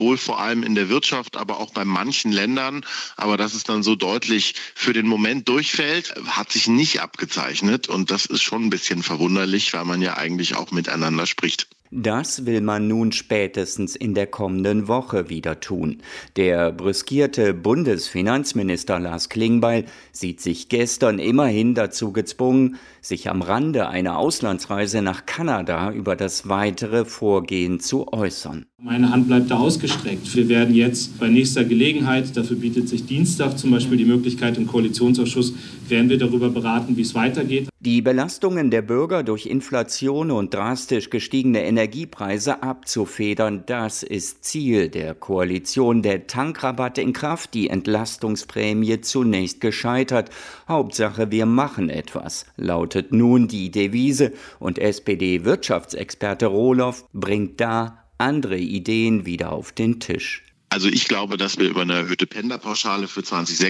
wohl vor allem in der Wirtschaft, aber auch bei manchen Ländern. Aber dass es dann so deutlich für den Moment durchfällt, hat sich nicht abgezeichnet. Und das ist schon ein bisschen verwunderlich, weil man ja eigentlich auch miteinander spricht. Das will man nun spätestens in der kommenden Woche wieder tun. Der brüskierte Bundesfinanzminister Lars Klingbeil sieht sich gestern immerhin dazu gezwungen, sich am Rande einer Auslandsreise nach Kanada über das weitere Vorgehen zu äußern. Meine Hand bleibt da ausgestreckt. Wir werden jetzt bei nächster Gelegenheit, dafür bietet sich Dienstag zum Beispiel die Möglichkeit im Koalitionsausschuss, werden wir darüber beraten, wie es weitergeht. Die Belastungen der Bürger durch Inflation und drastisch gestiegene Energiepreise abzufedern, das ist Ziel der Koalition. Der Tankrabatt in Kraft, die Entlastungsprämie zunächst gescheitert. Hauptsache, wir machen etwas, lautet nun die Devise. Und SPD-Wirtschaftsexperte Rohloff bringt da andere Ideen wieder auf den Tisch. Also ich glaube, dass wir über eine erhöhte Pendlerpauschale für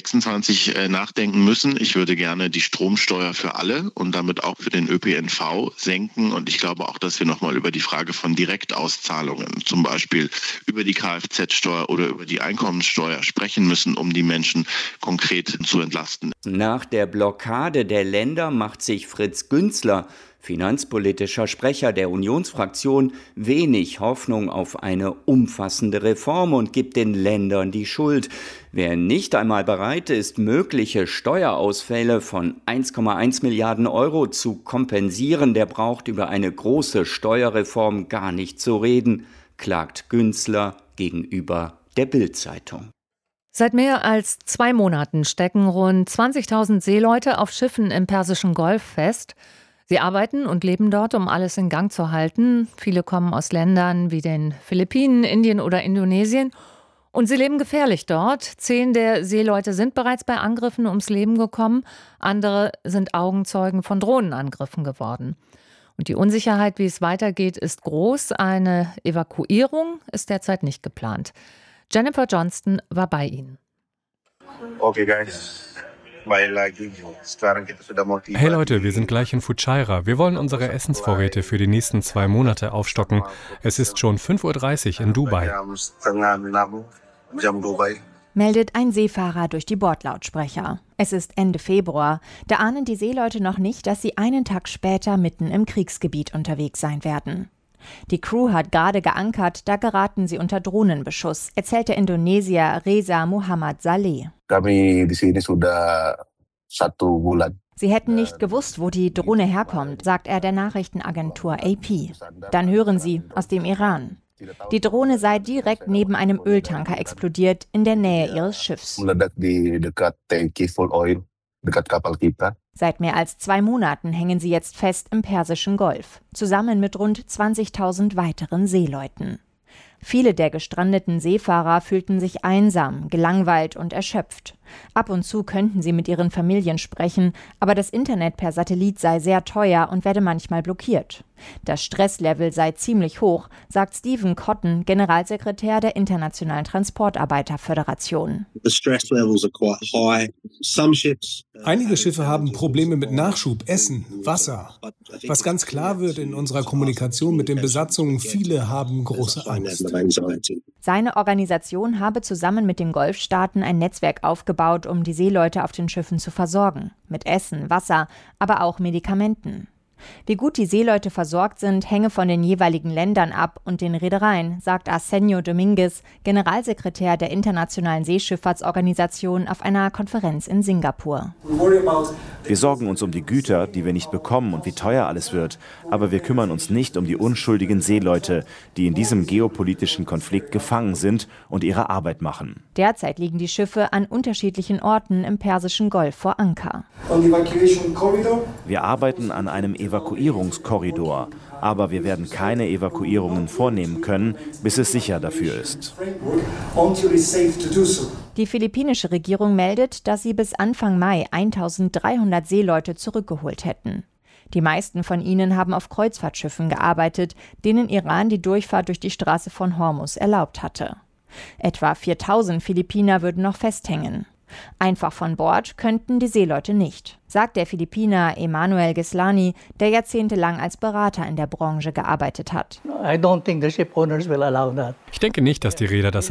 2026 nachdenken müssen. Ich würde gerne die Stromsteuer für alle und damit auch für den ÖPNV senken. Und ich glaube auch, dass wir nochmal über die Frage von Direktauszahlungen, zum Beispiel über die Kfz-Steuer oder über die Einkommenssteuer sprechen müssen, um die Menschen konkret zu entlasten. Nach der Blockade der Länder macht sich Fritz Günzler, finanzpolitischer Sprecher der Unionsfraktion, wenig Hoffnung auf eine umfassende Reform und gibt den Ländern die Schuld. Wer nicht einmal bereit ist, mögliche Steuerausfälle von 1,1 Milliarden Euro zu kompensieren, der braucht über eine große Steuerreform gar nicht zu reden, klagt Günzler gegenüber der Bild-Zeitung. Seit mehr als 2 Monaten stecken rund 20.000 Seeleute auf Schiffen im Persischen Golf fest. Sie arbeiten und leben dort, um alles in Gang zu halten. Viele kommen aus Ländern wie den Philippinen, Indien oder Indonesien. Und sie leben gefährlich dort. 10 der Seeleute sind bereits bei Angriffen ums Leben gekommen. Andere sind Augenzeugen von Drohnenangriffen geworden. Und die Unsicherheit, wie es weitergeht, ist groß. Eine Evakuierung ist derzeit nicht geplant. Jennifer Johnston war bei ihnen. Okay, guys. Hey Leute, wir sind gleich in Fujairah. Wir wollen unsere Essensvorräte für die nächsten 2 Monate aufstocken. Es ist schon 5:30 Uhr in Dubai. Meldet ein Seefahrer durch die Bordlautsprecher. Es ist Ende Februar. Da ahnen die Seeleute noch nicht, dass sie einen Tag später mitten im Kriegsgebiet unterwegs sein werden. Die Crew hat gerade geankert, da geraten sie unter Drohnenbeschuss, erzählt der Indonesier Reza Muhammad Saleh. Sie hätten nicht gewusst, wo die Drohne herkommt, sagt er der Nachrichtenagentur AP. Dann hören sie, aus dem Iran. Die Drohne sei direkt neben einem Öltanker explodiert, in der Nähe ihres Schiffs. Seit mehr als 2 Monaten hängen sie jetzt fest im Persischen Golf, zusammen mit rund 20.000 weiteren Seeleuten. Viele der gestrandeten Seefahrer fühlten sich einsam, gelangweilt und erschöpft. Ab und zu könnten sie mit ihren Familien sprechen, aber das Internet per Satellit sei sehr teuer und werde manchmal blockiert. Das Stresslevel sei ziemlich hoch, sagt Stephen Cotton, Generalsekretär der Internationalen Transportarbeiterföderation. Einige Schiffe haben Probleme mit Nachschub, Essen, Wasser. Was ganz klar wird in unserer Kommunikation mit den Besatzungen, viele haben große Angst. Seine Organisation habe zusammen mit den Golfstaaten ein Netzwerk aufgebaut, um die Seeleute auf den Schiffen zu versorgen. Mit Essen, Wasser, aber auch Medikamenten. Wie gut die Seeleute versorgt sind, hänge von den jeweiligen Ländern ab und den Reedereien, sagt Arsenio Dominguez, Generalsekretär der Internationalen Seeschifffahrtsorganisation, auf einer Konferenz in Singapur. Wir sorgen uns um die Güter, die wir nicht bekommen und wie teuer alles wird. Aber wir kümmern uns nicht um die unschuldigen Seeleute, die in diesem geopolitischen Konflikt gefangen sind und ihre Arbeit machen. Derzeit liegen die Schiffe an unterschiedlichen Orten im Persischen Golf vor Anker. Wir arbeiten an einem Evakuierungskorridor, aber wir werden keine Evakuierungen vornehmen können, bis es sicher dafür ist. Die philippinische Regierung meldet, dass sie bis Anfang Mai 1.300 Seeleute zurückgeholt hätten. Die meisten von ihnen haben auf Kreuzfahrtschiffen gearbeitet, denen Iran die Durchfahrt durch die Straße von Hormuz erlaubt hatte. Etwa 4.000 Philippiner würden noch festhängen. Einfach von Bord könnten die Seeleute nicht, sagt der Philippiner Emanuel Gislani, der jahrzehntelang als Berater in der Branche gearbeitet hat. Ich denke nicht, dass die Reeder das